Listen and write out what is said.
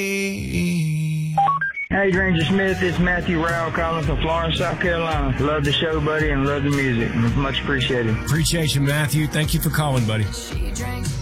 Hey, Ranger Smith, it's Matthew Rowell calling from Florence, South Carolina. Love the show, buddy, and love the music. Much appreciated. Appreciate you, Matthew. Thank you for calling, buddy.